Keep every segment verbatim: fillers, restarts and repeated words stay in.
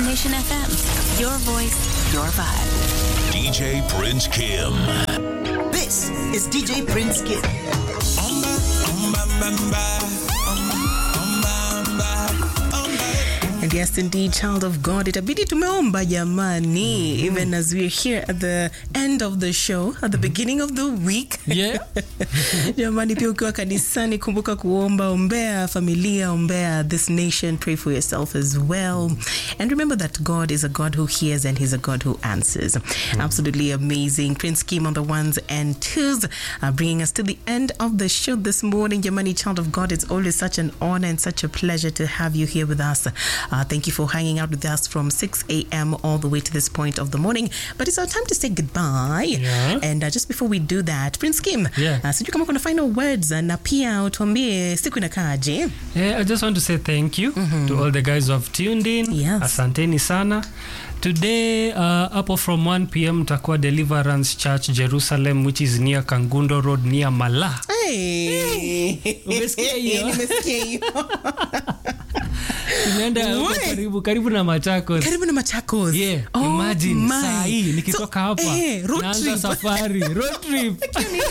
Nation F M. Your voice, your vibe. D J Prince Kim. This is D J Prince Kim. And yes, indeed, child of God, itabidi tumeomba jamani, mm-hmm. even as we're here at the end of the show, at the beginning of the week. Yeah. Jamani, pia ukiwa kanisani, kumbuka kuomba, ombea familia, ombea this nation, pray for yourself as well. And remember that God is a God who hears and He's a God who answers. Mm-hmm. Absolutely amazing. Prince Kim on the ones and twos, uh, bringing us to the end of the show this morning. Jamani, child of God, it's always such an honor and such a pleasure to have you here with us. Uh, thank you for hanging out with us from six a.m. all the way to this point of the morning. But it's our time to say goodbye. Yeah. And uh, just before we do that, Prince Kim, yeah. uh, sijui kama kuna final words na pia utuambie siku inakaaje. Yeah, I just want to say thank you mm-hmm. to all the guys who have tuned in. Yes. Asanteni sana. Today, uh, up from one p.m. takuwa Deliverance Church, Jerusalem, which is near Kangundo Road, near Mala. Hey! Umesikia hiyo? Nimesikia hiyo. Tunaenda huko karibu karibu na Machakos. Karibu na Machakos. Yeah. Oh, imagine saa hii nikitoka so, hapa. Eh, road naanza trip. safari, road trip.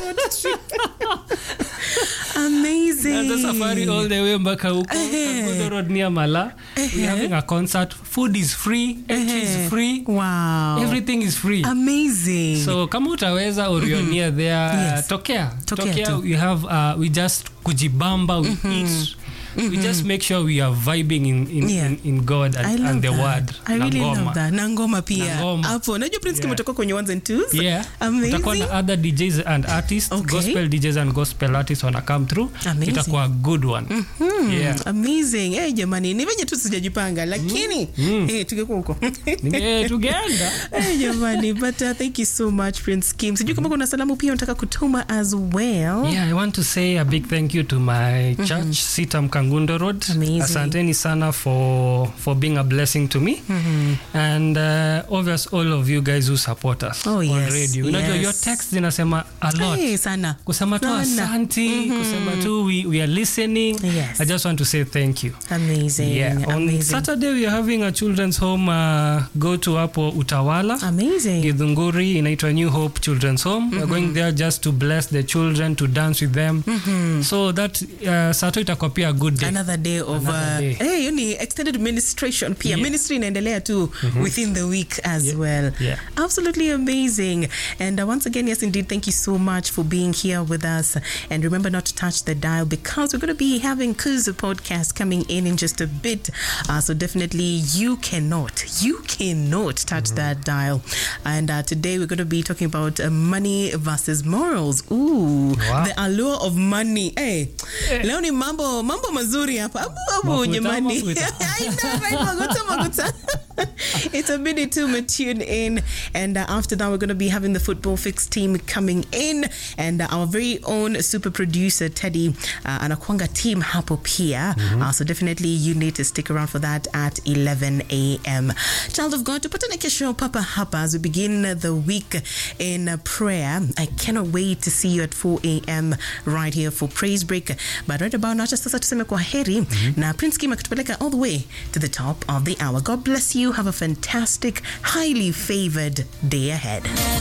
Amazing. Naanza safari all the way mpaka huko Kangundo Road near Mala. We're having a concert. Food is free, entry is free. Wow. Everything is free. Amazing. So kama utaweza or you're mm-hmm. near there, yes. tokea. Tokea. Tokea, To. we have uh, we just kujibamba, we mm-hmm. eat. Mm-hmm. We just make sure we are vibing in in, yeah. in, in God and, and the that. word. I really Nangoma. love that. Nangoma pia. Nangoma. Hapo. Najua Prince Yeah. Kim utakuwa kwenye ones and twos. Yeah. Amazing. Utakuwa na other D Js and artists. Okay. Gospel D Js and gospel artists wanna come through. Amazing. Itakuwa a good one. Mm-hmm. Yeah. Amazing. Eh, hey, jamani, ni venye tu sijajipanga lakini mm. eh tungekuwa huko. Eh, together. Eh, hey, jamani, but uh, thank you so much Prince Kim. Sijui kama kuna salamu pia unataka kutuma as well. Yeah, I want to say a big thank you to my mm-hmm. church, Sitam Kangundo Road. Amazing. Asanteni sana for for being a blessing to me. Mm-hmm. And uh, obvious all of you guys who support us oh, on yes, radio. Yes. Unajua your text zinasema a lot. Hey, sana. Kusema tu asanti, mm-hmm. kusema tu we, we are listening. Yes. I just want to say thank you. Amazing. Yeah. On Amazing. Saturday we are having a children's home uh, go to hapo Utawala. Amazing. Githunguri inaitwa New Hope Children's Home. Mm-hmm. We're going there just to bless the children, to dance with them. Mm-hmm. So that uh, Saturday itakuwa pia a good day. Another day of Another day. Uh, hey, you need extended ministration pia. Yeah. Ministry inaendelea too mm-hmm. within the week as yeah. well. Yeah. Absolutely amazing. And uh, once again, yes indeed, thank you so much for being here with us. And remember not to touch the dial because we're going to be having Kuzu podcast coming in in just a bit. Uh, so definitely you cannot, you cannot touch mm-hmm. that dial. And uh, today we're going to be talking about uh, money versus morals. Ooh, wow. The allure of money. Hey, hey. Leo ni mambo, mambo mazuri hapa. Abu abu jamani. I know, right? Maguta, maguta. It's a minute to tune in. And uh, after that, we're going to be having the Football Fix team coming in. And uh, our very own super producer, Teddy, uh, anakuanga team hapo pia. Mm-hmm. Uh, so definitely you need to stick around for that at eleven a.m. Child of God, tupatane kesho papa hapa as we begin the week in uh, prayer. I cannot wait to see you at four a.m. right here for Praise Break. But right about now, just sasa tuseme kwa heri. Mm-hmm. Na Prince Kim akitupeleka all the way to the top of the hour. God bless you. Have a fantastic, highly favored day ahead.